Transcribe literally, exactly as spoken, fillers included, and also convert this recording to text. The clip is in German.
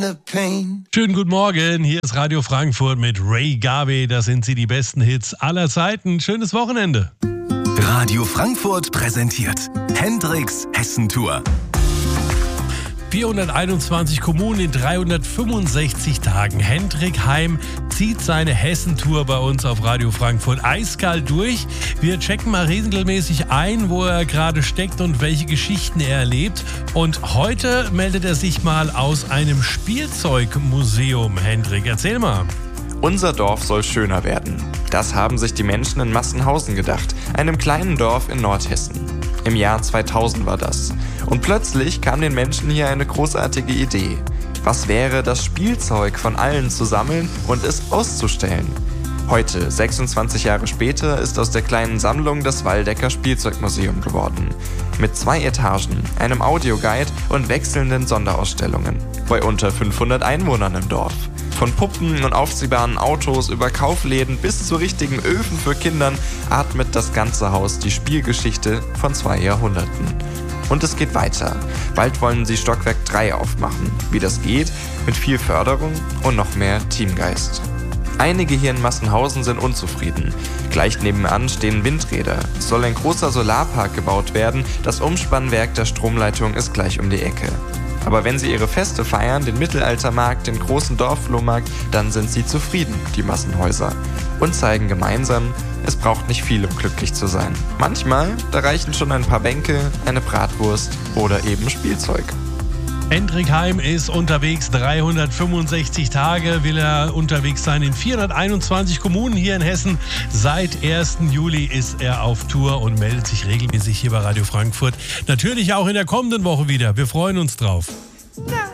Schönen guten Morgen, hier ist Radio Frankfurt mit Ray Garvey. Das sind sie, die besten Hits aller Zeiten. Schönes Wochenende. Radio Frankfurt präsentiert Hendrix Hessentour. vierhunderteinundzwanzig Kommunen in dreihundertfünfundsechzig Tagen. Hendrik Heim zieht seine Hessentour bei uns auf Radio Frankfurt eiskalt durch. Wir checken mal regelmäßig ein, wo er gerade steckt und welche Geschichten er erlebt. Und heute meldet er sich mal aus einem Spielzeugmuseum. Hendrik, erzähl mal. Unser Dorf soll schöner werden. Das haben sich die Menschen in Massenhausen gedacht, einem kleinen Dorf in Nordhessen. Im Jahr zweitausend war das. Und plötzlich kam den Menschen hier eine großartige Idee. Was wäre, das Spielzeug von allen zu sammeln und es auszustellen? Heute, sechsundzwanzig Jahre später, ist aus der kleinen Sammlung das Waldecker Spielzeugmuseum geworden. Mit zwei Etagen, einem Audioguide und wechselnden Sonderausstellungen. Bei unter fünfhundert Einwohnern im Dorf. Von Puppen und aufziehbaren Autos über Kaufläden bis zu richtigen Öfen für Kindern atmet das ganze Haus die Spielgeschichte von zwei Jahrhunderten. Und es geht weiter. Bald wollen sie Stockwerk drei aufmachen. Wie das geht? Mit viel Förderung und noch mehr Teamgeist. Einige hier in Massenhausen sind unzufrieden. Gleich nebenan stehen Windräder. Es soll ein großer Solarpark gebaut werden. Das Umspannwerk der Stromleitung ist gleich um die Ecke. Aber wenn sie ihre Feste feiern, den Mittelaltermarkt, den großen Dorfflohmarkt, dann sind sie zufrieden, die Massenhäuser. Und zeigen gemeinsam, es braucht nicht viel, um glücklich zu sein. Manchmal, da reichen schon ein paar Bänke, eine Bratwurst oder eben Spielzeug. Hendrik Heim ist unterwegs, dreihundertfünfundsechzig Tage will er unterwegs sein in vierhunderteinundzwanzig Kommunen hier in Hessen. Seit ersten Juli ist er auf Tour und meldet sich regelmäßig hier bei Radio Frankfurt. Natürlich auch in der kommenden Woche wieder. Wir freuen uns drauf.